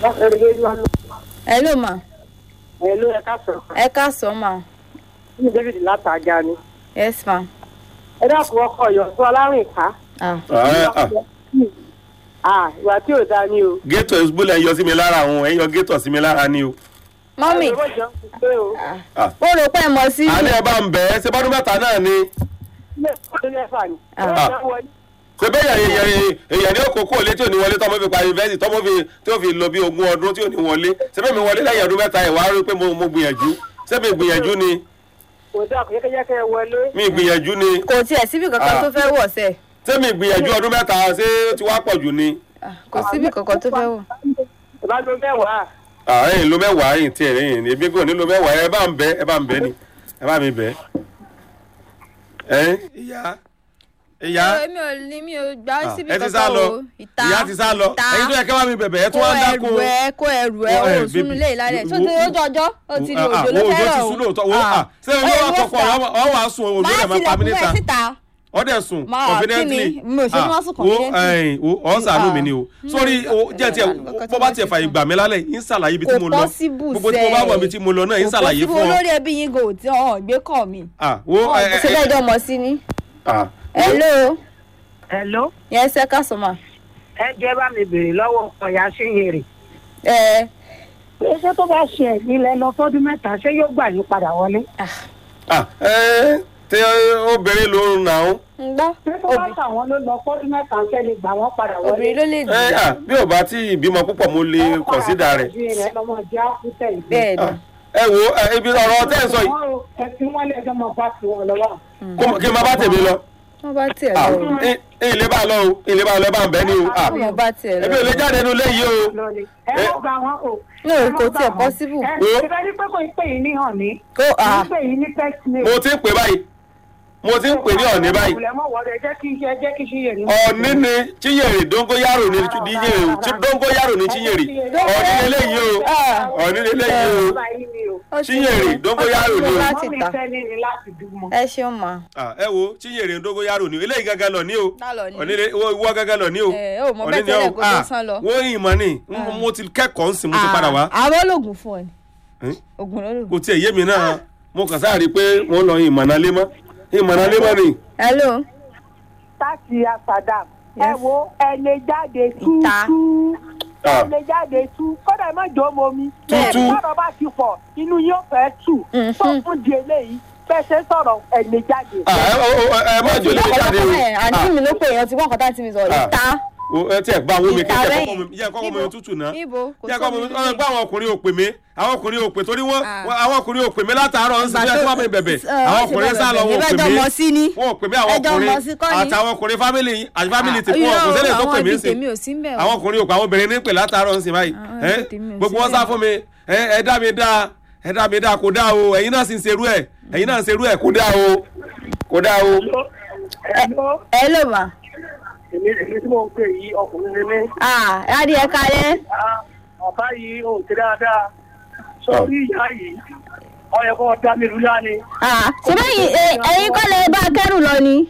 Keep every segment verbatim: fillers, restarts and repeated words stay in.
Hello ma. Hello, ẹ káàsán. Ẹ káàsán ma. Ní David látàjà ni. Yes ma. Ẹ dákun ọkọ Ọ̀yọ́ tó alárìn ká. Ah. Ah. Ah, ìwà tí ò dá ni o. Ghetto ìsúbúlẹ̀ yọ sí mi lára àwọn ẹ̀yọ ghetto sí mi lára ni o. Mọ́mì. Ah. Ó rò pé mọ̀ sí. Àlẹ́ ẹ bá ń bẹ̀ ẹ́ ṣe bọ́dún mẹ́ta náà ni. Ṣé bẹ́ẹ̀ yẹn èèyàn ní òkòkò ilé tí ò ní wọlé tọ́mọ́ fi parí yunifásitì tọ́mọ́ fi tí ó fi lọ bí ogún ọdún tí ò ní wọlé. Ṣé bẹ́ẹ̀ mi wọlé lẹ́yìn ọdún mẹ́ta ẹ̀ wá rí pé mo gbìyànjú. Ṣé mi gbìyànjú ni? Kò dá kò yẹ́kẹ́yẹ́kẹ́ wọlé. Mi gbìyànjú ni. Kò tiẹ̀ síbi kankan tó fẹ́ wọ̀ sẹ́. Ṣé mi gbìyànjú ọdún mẹ́ta ṣé ó ti wá pọ̀ jù ni? Kò síbi kankan tó fẹ́ wọ̀. Ìbá ló mẹ́wàá. Ah, ẹ̀yin ló mẹ́wàá ẹ̀yin tí ẹ̀yin èmi kò ní ló mẹ́wàá ẹ bá ń bẹ ẹ bá ń bẹ ni ẹ bá mi bẹ. Ẹ ìyá ìyá Èmi ò ní mi ò gbá síbi ẹ ti sá kankan lọ o. Ìta. ìyá ti sá lọ ẹ̀yin tó yẹ kẹ́ bá mi bẹ̀bẹ̀ ẹ tún Kó wá ń dáko. ẹrù ẹ kó ẹrù ẹ Wọ́n, eh, o sunu baby. lé ìlàlẹ̀. Ṣé o ti Wo- lójú ọjọ́? O ti ní òjò ló wo fẹ́ràn òjò ti o. sún lóòótọ́ wo à ṣé o yóò wá tọkọ ọ wà sùn òjò rẹ̀ máa pa mí níta Máa síta. ọdẹ sùn Máa confidently kí ni? Mi ò ṣe ní wọ́n sùn wo confidently. ọ ṣàánú mi ni o sórí jẹ́ tiẹ̀ bọ́ bá tiẹ̀ fàyè gbà mí lálẹ́ yín ṣàlàyé ibi tí mo lọ Kò possible gbogbo tí mo bá wọ̀ ibi tí mo lọ náà yín ṣàlàyé fún ọ. olórí ẹbí yín gò tí ọ̀hún gbé kàn mí. Ah, wo ẹ ẹ Ṣé bẹ́ẹ̀ jọ mọ̀ sí ni? ah, Hello. Hello. Yes, ẹ káàsán ma. Ẹ jẹ́ bá mi bèrè lọ́wọ́ ọ̀yà Ṣínyèrè. Ẹ Ṣé tó bá ṣe ẹ̀yìn lẹ lọ fọ́dún mẹ́ta ṣé yóò gbà yín padà wọlé? ah, ẹ tẹ obìnrin ló ń nà ó. ń gbọ́. Ṣé tó bá ṣàwọn ló lọ fọ́dún mẹ́ta ṣé lè gbà wọ́n padà wọlé? Obìnrin ló lè ẹ dùn. à bí ò bá tí ìbímọ púpọ̀ mo lè kọ̀nsídà rẹ̀. Bẹ́ẹ̀ ni. ẹ wo ẹ, ibi ọ̀rọ̀ tẹ́ ẹ sọ yìí Ẹ fi wọ́n lé ẹjọ́ máa bá ti wọn lọ́wọ́. kó mọ- kí n máa bá tèmi lọ. Wọ́n bá tiẹ̀ Ah, lọ o. ẹ ẹ ilé bá lọ o ilé bá lọ ẹ bá ń bẹ ní o. Ah, Wọ́n bá tiẹ̀ lọ. ẹbí ò lè jáde nínú ilé yìí o. Lọ́ọ̀lì. Ẹ má gbà wọ́n o. No, Ẹ má kò gbà tiẹ̀ wọ́n. possible. Ẹ Wo? ṣe fẹ́ ní pé kò ń pè yín ní hàn ní. Kó Kò ah ń pè yín ní text mail. mo ti ń pè báyìí mo ti ń pè ní ọ̀ní báyìí. Jẹ́ kí ẹ jẹ́ kí Ṣínyèrè. ọ̀ní ni Chinyere dóngóyàrò ni díyèrè o Chi- dóngóyàrò ni Chinyere ọ̀ní lélẹ́yìí o ọ̀ní lélẹ́yìí o Chinyere dóngóyàrò ni o. láti Mọ́mí ta. fẹ́ ní ni láti dùnmọ́. Ẹ ṣeun ma. Ah, ẹ wo Chinyere dóngóyàrò ni o eléyìí gángan lọ ní o Tá lọ ní. ọ̀ní lé wọ́ gángan lọ ní o. Ẹ ò mọ Ọ̀ní bẹ́ẹ̀ ni o. tẹ́lẹ̀ kó tó Ah, sán lọ. wọ́n yìn mọ́ ni mo ti kẹ́kọ̀ọ́ ń sìn mo ti padà wá. Àwọn ológun fún ọ ni. Eh? Ògùn lólùgbò. kò tiẹ̀ yé mi náà mo kàn sáà rí i pé wọ́n lọ ìmọ̀nà lé mọ́ ìmọ̀nà lé mọ́ ni. Hello. Táàkì Àsàdàm. Ẹ Yes. wo ẹ lè jáde Ìta. túútú. Ẹ Ah. lè jáde tú. Kọ́dà ẹ má jọ ọmọ mi. Tútú. Sọ̀rọ̀ bá ti pọ̀, inú yóò fẹ́ tù. Mhm. Sọ fún di eléyìí. Bẹ́ẹ̀ ṣe sọ̀rọ̀ ẹ lè jáde. Ah, ẹ ẹ ẹ má jò lè jáde o. Ẹ àǹtí mi ló pè èèyàn ti wọ́n kọ́tà tí mi sọ Ah. ìta. o ẹ tiẹ̀ gba owó mi kí Ìta jẹ́ bẹ́yìn. kọ́kọ́ mi jẹ́ kọ́kọ́ mi tútù náà Níbo? Kò jẹ́ sọ kọ́kọ́ mi mi nílé. gbọ́ àwọn ọkùnrin ò pè mí àwọn ọkùnrin ò pè torí wọ́n Ah. wọ́n- àwọn ọkùnrin ò pè mí látàárọ̀ ń sìn bí Ìgbà ẹ tó- tí wọ́n mi bẹ̀bẹ̀ Ẹ, àwọn wọ́n ti ọkùnrin bẹ̀bẹ̀. sá lọ wọn ò pè Ìbẹ́jọ́ mí mọ sí ni. wọn ò pè mí àwọn Ẹjọ́ ọkùnrin mọ sí kọ́ ni. àtàwọn ọkùnrin fámìlì àti fámìlì tí wọn kò sẹ́lẹ̀ tó pè mí ń sìn Àwọn ìdí tèmi ò sí ń bẹ̀ o. àwọn ọkùnrin ò pè àwọn obìnrin ní pè látàárọ̀ ń sìn báyìí Àwọn ẹ, ìdí tèmi ò gbogbo sí wọn sá bẹ́ẹ̀. fún mi ẹ ẹ dá mi dá ẹ dá mi dá kò dá o ẹ̀yin náà sì ń serú ẹ̀ ẹ̀yin náà ń serú ẹ̀ kò dá o kò dá o. Hello. Hello ma. Èmi èmi tí mò ń pè yí ọkùnrin ni mí. Ah, Adé ẹ kalẹ́. Ọ̀bá yìí ò ti dáadáa. Sórí ìyá yìí, ọyẹ kọ́ dá mi lúlá ni. Ah, ṣé bẹ́yìn ẹ̀yin kọ́ lè bá kẹ́rù lọ ni?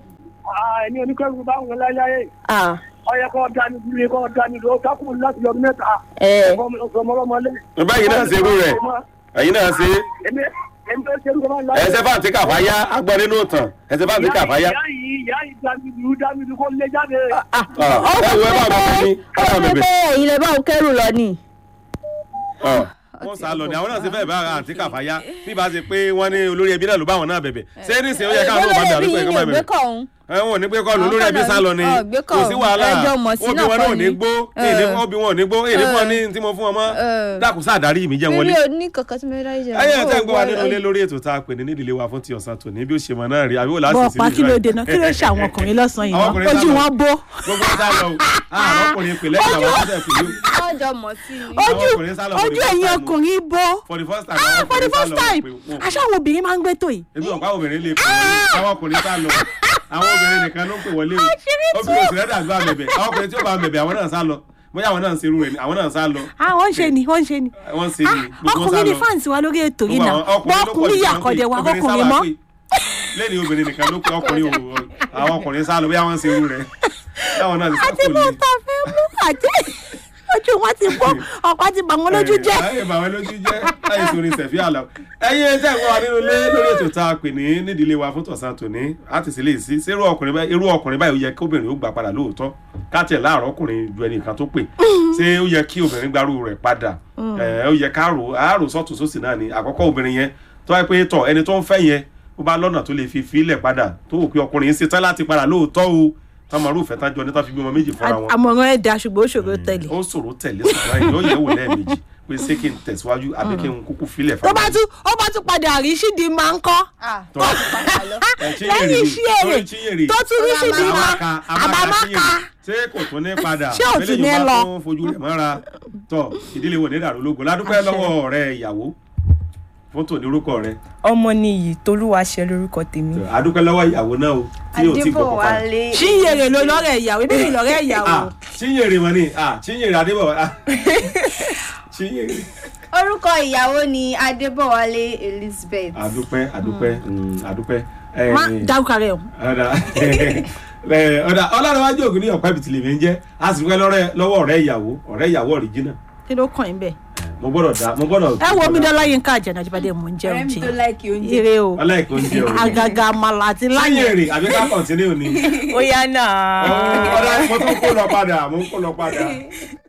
Ẹni oníkẹ́rù bá wọn láyé. Ah, Ọyẹ kọ́ dá mi lúlé kọ́ dá mi lọ. Kákùn láti lọ mẹ́ta. ẹ̀ Ọmọlọ́mọlé. báyìí náà ṣerú rẹ̀ ẹ̀yin náà ṣe Èmi èmi tó ṣe irúgbọ́n láyé. ẹsẹ̀ bá ti kàfáyá agbọ́n nínú ìtàn ẹsẹ̀ bá ti kàfáyá. Ìyá yìí ìyá yìí dá mi lù dá mi lù kó lé jáde. Ah, ẹ wo ẹ bá bọ̀ fún mi ẹ bá ó bẹ̀bẹ̀. pé ẹ̀yin lè bá òun kẹ́rù lọ ni. wọ́n sá lọ ní àwọn náà ṣe fẹ́ẹ̀ bá àǹtí kàfáyá bí bá ṣe pé wọ́n ní olórí ẹbí náà ló bá wọn náà bẹ̀bẹ̀ ṣé nísìnyí ó yẹ káwọn náà bá bẹ̀ àdúgbò ẹ̀kọ́ máa bẹ̀bẹ̀ ẹ wọn ò ní pé kọ́ ló lórí ẹbí sá lọ ni Ọ̀, gbé kọ́ kò sí wàhálà ẹjọ́ mọ̀ sí obì náà wọn náà ò kọ́ ní ni. gbó Ẹ. obì wọn ò ní gbó èdè fún ọ ní tí mo fún ọ mọ́ Ẹ. dákun sáà darí mi jẹ́ mi wọlé. ò ní kankan tí mo rí jẹ. ayé ẹ̀ tẹ́ ń gbọ́ wa nínú ilé lórí ètò tá a pè ní nídìílé wa fún ti ọ̀sán tòní bí ó ṣe mọ̀ náà rí àbí wò láti bọ̀ sí pa kí ló dènà kí ló ṣe àwọn ọkùnrin lọ́sàn-án yìí Àwọn náà ọkùnrin ojú sá lọ. wọn bó gbogbo sá lọ o àwọn ọkùnrin pè lẹ́yìn àwọn ọ̀sẹ̀ pè yó ọjọ́ mọ̀ sí ni. ojú ọkùnrin sá lọ for the ojú first ẹ̀yin time. ọkùnrin bó for the first time ah àwọn for the ọkùnrin sá first lọ time pé wọn- aṣáwọn obìnrin máa ń gbé tó yìí. èmi ọ̀pá obìnrin lè pè wọlé àwọn ọkùnrin sá lọ àwọn obìnrin nìkan ló ń pè wọlé o obìnrin òsì rẹ̀ dàgbà bẹ̀bẹ̀ àwọn ọkùnrin tí ó bá bẹ̀bẹ̀ àwọn náà sá lọ bóyá àwọn náà ń serú rẹ̀ ni àwọn náà sá lọ ah wọ́n ń ṣe ni wọ́n ń ṣe ni. wọ́n ń ṣe ni Ah, ọkùnrin ni fáǹsì wa lórí ètò yìí náà bọ́ ọkùnrin yà kọ̀dẹ̀ wa ọkùnrin mọ́. lẹ́ni obìnrin nìkan ló pé ọkùnrin ò àwọn ọkùnrin sá lọ bóyá wọ́n ń serú rẹ̀ táwọn náà ti sá àti kò bó lè. ta fẹ́ mú àti ojú ọkọ ti bọ́ ọkọ ti bà wọ́n lójú jẹ́. ẹ bà wọ́n lójú jẹ́ láì sórí sẹ̀fí àlọ́. ẹ̀yin ẹ̀ tẹ́ ẹ̀ wá nínú ilé lórí ètò tá a pè ní nídìílé wa fún tọ̀sán tòní láti sì lè sí irú ọkùnrin báyìí irú ọkùnrin báyìí ó yẹ kí obìnrin ó gbà padà lóòótọ́ káàtì ẹ̀ láàárọ̀ ọkùnrin ju ẹnìkan tó pè ṣé ó yẹ kí obìnrin gbárù rẹ̀ padà ó yẹ káàrò àárò sọ́tún sósì náà ni àkọ́kọ́ obìnrin yẹn tó wáyé pé tọ̀ ẹni tó ń fẹ́ yẹn ó bá lọ́nà tó lè fi fílẹ̀ padà tó wò pé ọkùnrin yẹn ṣetán láti padà lóòótọ́ o tọmọ rúfẹ́ tán jọ ní tán fi bímọ méjì fúnra wọn. àmọ̀ràn ẹ̀ dá ṣùgbọ́n ó ṣòro tẹ̀lé. ó ṣòro tẹ̀lé ṣùgbọ́n yìí ó yẹ̀ wò lẹ́ẹ̀mejì pé ṣé kí n tẹ̀síwájú àbí kí n kúkú fílẹ̀ tó bá tún ó bá tún padà rí ṣídìí máa ń kọ́. lẹ́yìn iṣẹ́ èrè tó tún rí ṣídìí máa àbámáka. ṣé kò tún ní padà ṣé ò tún ní lọ. bá tún fojú rẹ̀ mọ́ra tọ̀ ìdílé wo ní ìdàrú lógo ládùúpẹ́ lọ́wọ́ ọ̀rẹ́ ìyàwó fótó ní orúkọ rẹ. ọmọ nìyí tolúwaṣẹ lórúkọ tèmi. adúpẹ́ lọ́wọ́ ìyàwó náà o tí o ti gbọ́ pàpà. Chinyere ló lọ́rẹ̀ ìyàwó ibi mi lọ́rẹ̀ ìyàwó. Chinyere mọ̀ ni Chinyere Adébọ̀wálé. Chinyere. orúkọ ìyàwó ni Adébọ̀wálé Elizabeth. adúpẹ́ adúpẹ́ adúpẹ́. má dárúkọ rẹ o. ọ̀dà ọlọ́runwájú ògùn ní ọ̀pẹ́ bìtìlẹ̀ mi ń jẹ́ a sì dúpẹ́ lọ́wọ́ ọ̀rẹ́ ìyàwó ọ̀rẹ́ ìyàwó ọ̀ríjínà. kí ló kàn yín bẹ́ẹ̀. mo gbọ́dọ̀ dá mo gbọ́dọ̀. ẹ wo mi dọ́lá yín ká àjẹnà jípadé mò ń jẹ oúnjẹ. ọ̀rẹ́ mi tó láìkì oúnjẹ. ire o ọláìkì oúnjẹ o. àgàgà àmàlà àti láyé. Chinyere àbí ká kọ̀ntínú ni. ó yá náà. ọ̀rẹ́ mo tún kó lọ padà mo ń kó lọ padà.